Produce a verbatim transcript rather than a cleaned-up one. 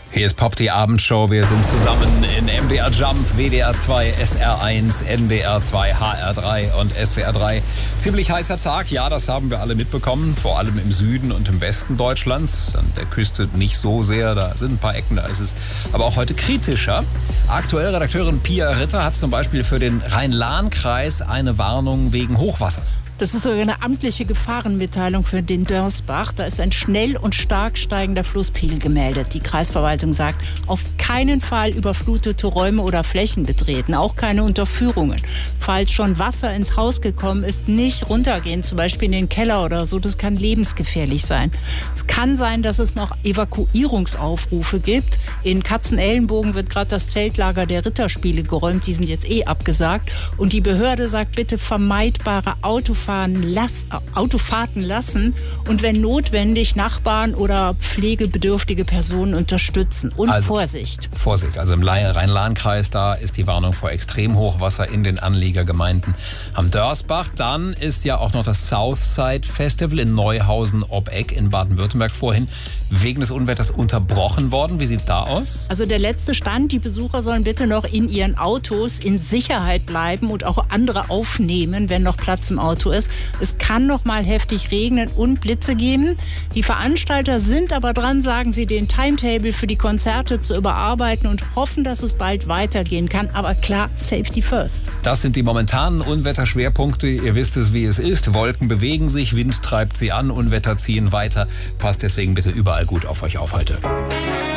Hier ist Pop, die Abendshow. Wir sind zusammen in M D R Jump, W D R zwei, S R eins, N D R zwei, H R drei und S W R drei. Ziemlich heißer Tag, ja, das haben wir alle mitbekommen. Vor allem im Süden und im Westen Deutschlands. An der Küste nicht so sehr, da sind ein paar Ecken, da ist es aber auch heute kritischer. Aktuell Redakteurin Pia Ritter hat zum Beispiel für den Rhein-Lahn-Kreis eine Warnung wegen Hochwassers. Das ist sogar eine amtliche Gefahrenmitteilung für den Dörsbach. Da ist ein schnell und stark steigender Flusspegel gemeldet. Die Kreisverwaltung sagt, auf keinen Fall überflutete Räume oder Flächen betreten, auch keine Unterführungen. Falls schon Wasser ins Haus gekommen ist, nicht runtergehen, zum Beispiel in den Keller oder so. Das kann lebensgefährlich sein. Es kann sein, dass es noch Evakuierungsaufrufe gibt. In Katzenellenbogen wird gerade das Zeltlager der Ritterspiele geräumt. Die sind jetzt eh abgesagt. Und die Behörde sagt, bitte vermeidbare Autofahrten Lass, Autofahrten lassen und wenn notwendig Nachbarn oder pflegebedürftige Personen unterstützen. Und also, Vorsicht. Vorsicht, also im Rhein-Lahn-Kreis, da ist die Warnung vor Extremhochwasser in den Anliegergemeinden am Dörsbach. Dann ist ja auch noch das Southside Festival in Neuhausen ob Eck in Baden-Württemberg vorhin wegen des Unwetters unterbrochen worden. Wie sieht's da aus? Also der letzte Stand, die Besucher sollen bitte noch in ihren Autos in Sicherheit bleiben und auch andere aufnehmen, wenn noch Platz im Auto ist. Es kann noch mal heftig regnen und Blitze geben. Die Veranstalter sind aber dran, sagen sie, den Timetable für die Konzerte zu überarbeiten und hoffen, dass es bald weitergehen kann. Aber klar, Safety first. Das sind die momentanen Unwetterschwerpunkte. Ihr wisst es, wie es ist. Wolken bewegen sich, Wind treibt sie an, Unwetter ziehen weiter. Passt deswegen bitte überall gut auf euch auf heute.